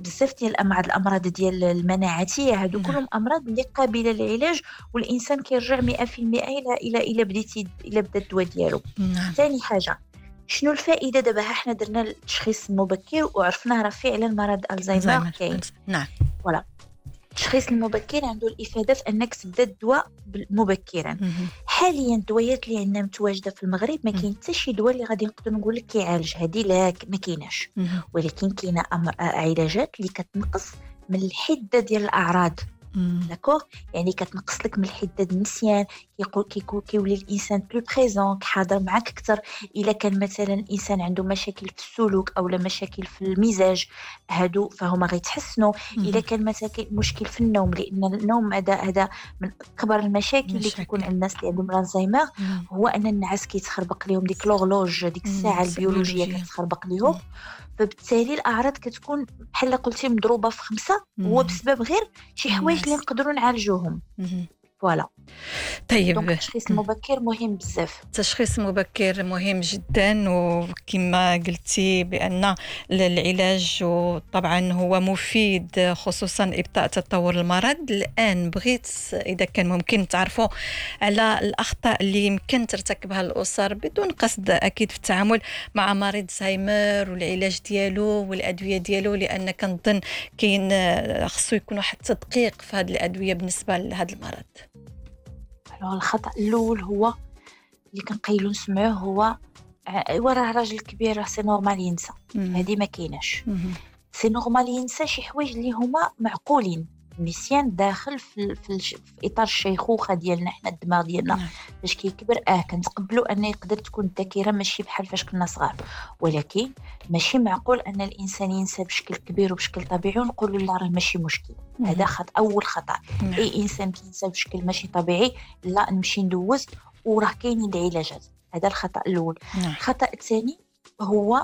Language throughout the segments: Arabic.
بزاف ديال الامراض ديال المناعتيه، هادو نعم. كلهم امراض اللي قابله للعلاج، والانسان كيرجع 100% الى بدا الدواء ديالو. نعم. ثاني حاجه، شنو الفائده دابا؟ حنا درنا التشخيص المبكر وعرفنا راه فعلا مرض الزهايمر الزهايمر. كاين. نعم. فوالا، التشخيص المبكر عنده الافاده في انك تبدا الدواء مبكرا. مهم. حاليا الدويات اللي عندنا متواجده في المغرب ما كاين حتى شي دواء اللي غادي نقدر نقول لك كيعالج هذه، لا ما كايناش. مهم. ولكن كاينه علاجات اللي كتنقص من الحده ديال الاعراض. مم. داكوغ، يعني كتنقص لك من الحده ديال النسيان، كيولي الانسان بلو بريزون، حاضر معك اكثر. الا كان مثلا الانسان عنده مشاكل في السلوك او لا مشاكل في المزاج، هادو فهما غيتحسنوا. الا مهم. كان مشكل في النوم، لان النوم هذا من اكبر المشاكل اللي كيكون عند الناس اللي عندهم الزهايمر، مم. هو ان النعاس كيتخربق لهم، ديك لوغلوج، ديك الساعه البيولوجيه البيولوجية. كتخربق لهم. فبالتالي الاعراض كتكون بحال قلتي مضروبه في 5، هو بسبب غير شي حوايج اللي الناس. نقدروا نعالجوهم. فوالا، دونك طيب. التشخيص المبكر مهم بزاف. التشخيص المبكر مهم جدا، وكما قلتي بأن العلاج طبعا هو مفيد، خصوصا إبطاء تطور المرض. الآن بغيت إذا كان ممكن تعرفوا على الأخطاء اللي يمكن ترتكبها الأسر بدون قصد أكيد في التعامل مع مريض الزهايمر والعلاج ديالو والأدوية ديالو، لأن كنظن كاين خصو يكون واحد التدقيق في هذه الأدوية بالنسبة لهذا المرض. الخطأ الأول هو اللي كنقيلو نسمعوه، هو وراه راجل كبير سي نورمال ينسى. هذه ما كايناش. سي نورمال ينسى شي حوايج اللي هما معقولين. النسيان داخل في اطار الشيخوخه ديالنا، حنا الدماغ ديالنا فاش كيكبر كنتقبلوا ان يقدر تكون الذاكره ماشي بحال فاش كنا صغار، ولكن ماشي معقول ان الانسان ينسى بشكل كبير وبشكل طبيعي ونقولوا لا راه ماشي مشكل. هذا اول خطا. اي انسان كينسى بشكل ماشي طبيعي، لا نمشي ندوز وراه كاينين العلاجات. هذا الخطا الاول. الخطا الثاني هو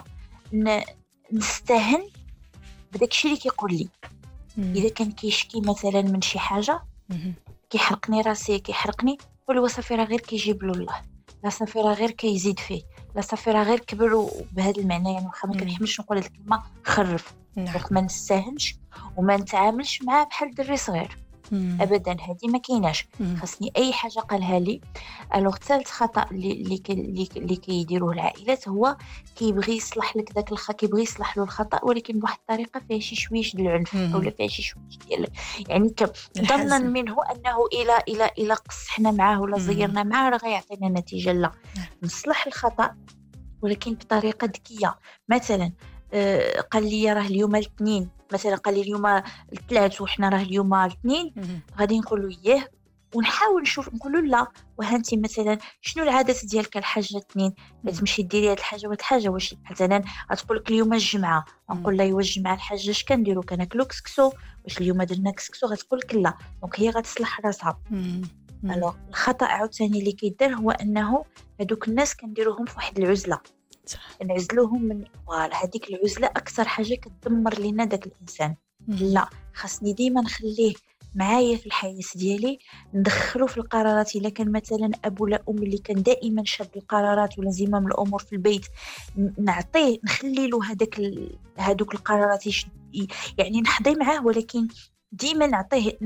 نستهن بداكشي اللي كيقول لي. اذا كان كيشكي مثلا من شي حاجه، كيحرقني راسي كيحرقني، قول صافي راه غير كيجيب له الله، لا صافي راه غير كيزيد فيه، لا صافي راه غير كبر. بهذا المعنى يعني واخا ما كنحملش نقول هذه الكلمه خرف. دونك ما نستاهنش وما نتعاملش معاه بحال دري صغير. ابدا، هذه ما كايناش. خاصني اي حاجه قالها لي. الوغ ثالث خطا اللي كيديروه العائلات، هو كيبغي يصلح لك داك كيبغي يصلح له الخطا، ولكن بواحد الطريقه فيها شي شويش ديال العنف اولا فيها شي شويش ديال يعني ظنا منه انه الى قصحنا معاه ولا زيرنا معاه راه غيعطينا نتيجه. لا، نصلح الخطا ولكن بطريقه ذكيه. مثلا قال لي راه اليوم الاثنين، مثلا قال لي اليوم الثلاث وحنا راه اليوم الاثنين، غادي نقولوا اياه ونحاول نشوف نقولوا لا. وهانتي مثلا شنو العادات ديالك الحاجه الاثنين؟ تمشي ديري هاد الحاجه وهاد الحاجه. واش مثلا غتقول لك اليوم الجمعه، نقول لها الجمعه الحاجه اش كنديروا؟ كناكلوا كسكسو. واش اليوم درنا كسكسو؟ غتقول لك لا. دونك هي غتصلح راسها. الوغ الخطا عاوتاني اللي كيدار هو انه هذوك الناس كنديروهم في واحد العزله، نعزلوهم من هذيك العزله اكثر حاجه كتدمر لنا داك الانسان. لا، خاصني ديما نخليه معايا في الحياه ديالي، ندخلو في القرارات. الا كان مثلا ابو ولا ام اللي كان دائما شاد القرارات ولا زمام الامور في البيت، نعطيه نخلي له هذوك القرارات يعني نحضي معاه، ولكن ديما نعطيه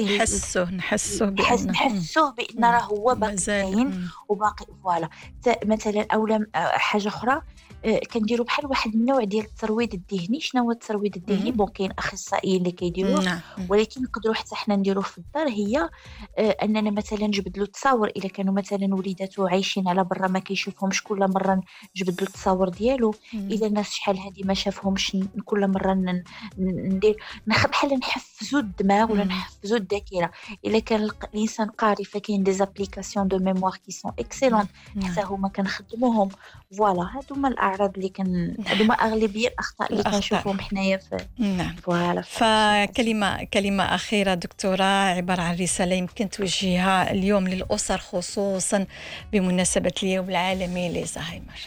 نحسه بان راه هو باقي كاين وباقي. فوالا، مثلا اولا حاجه اخرى كنديروا بحال واحد النوع ديال الترويض الذهني. شنو هو الترويض الذهني؟ كاين اخصائيين اللي كيديروه، ولكن نقدروا حتى حنا نديروه في الدار. هي اننا مثلا نجبد له التصاور. الا كانوا مثلا وليداته عايشين على برا ما كيشوفهمش، كل مره نجبد له التصاور ديالو. اذا الناس شحال هذه ما شافهمش، كل مره ندير بحال نحفزوا الدماغ ولا نحفزوا الذاكره. الا كان الانسان قاري فكاين دي زابليكاسيون دو ميموار كي سون اكسيلونت، حتى هما كنخدموهم. فوالا، هادو هما الاعراض اللي هادو هما اغلبيه الاخطاء اللي كنشوفوهم حنايا في فوالا. فكلمه اخيره دكتوره، عباره عن رساله يمكن توجهها اليوم للاسر خصوصا بمناسبه اليوم العالمي للزهايمر.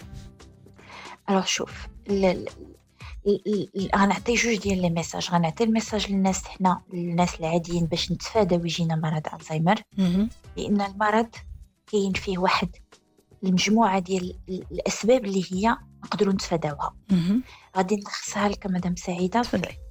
شوف، غنعطي جوج ديال لي ميساج. غنعطي الميساج للناس، حنا الناس العاديين، باش نتفاداو يجينا مرض الزهايمر. لان المرض كاين فيه واحد المجموعه ديال الاسباب اللي هي نقدروا نتفاداوها. غادي نلخصها لك مدام سعيده